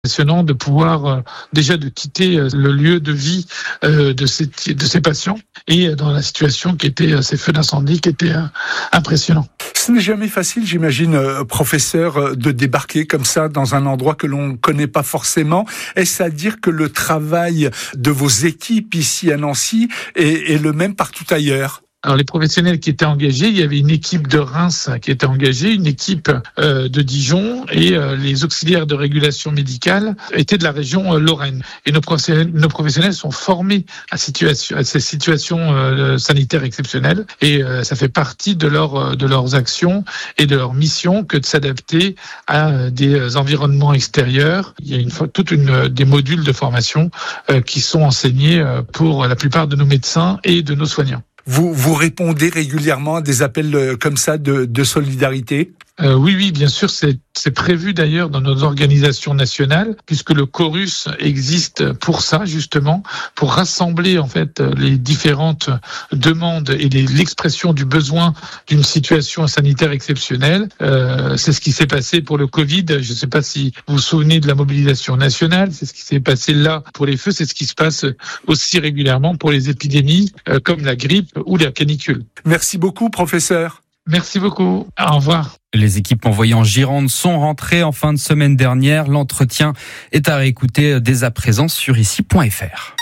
Impressionnant de pouvoir déjà de quitter le lieu de vie de ces patients et dans la situation qui était ces feux d'incendie qui étaient impressionnants. Ce n'est jamais facile, j'imagine, professeur, de débarquer comme ça dans un endroit que l'on ne connaît pas forcément. Est-ce à dire que le travail de vos équipes ici à Nancy est le même partout ailleurs ? Alors les professionnels qui étaient engagés, il y avait une équipe de Reims qui était engagée, une équipe de Dijon et les auxiliaires de régulation médicale étaient de la région Lorraine. Et nos professionnels sont formés à ces situations sanitaires exceptionnelles et ça fait partie de leurs actions et de leur mission que de s'adapter à des environnements extérieurs. Il y a des modules de formation qui sont enseignés pour la plupart de nos médecins et de nos soignants. Vous répondez régulièrement à des appels comme ça de solidarité ? Oui, bien sûr, c'est prévu d'ailleurs dans nos organisations nationales, puisque le Chorus existe pour ça, justement, pour rassembler en fait les différentes demandes et l'expression du besoin d'une situation sanitaire exceptionnelle. C'est ce qui s'est passé pour le Covid. Je ne sais pas si vous vous souvenez de la mobilisation nationale. C'est ce qui s'est passé là pour les feux. C'est ce qui se passe aussi régulièrement pour les épidémies comme la grippe ou la canicule. Merci beaucoup, professeur. Merci beaucoup. Au revoir. Les équipes envoyées en Gironde sont rentrées en fin de semaine dernière. L'entretien est à réécouter dès à présent sur ici.fr.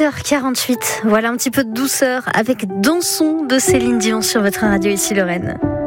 7h48, voilà un petit peu de douceur avec Dansons de Céline Dion sur votre radio ici Lorraine.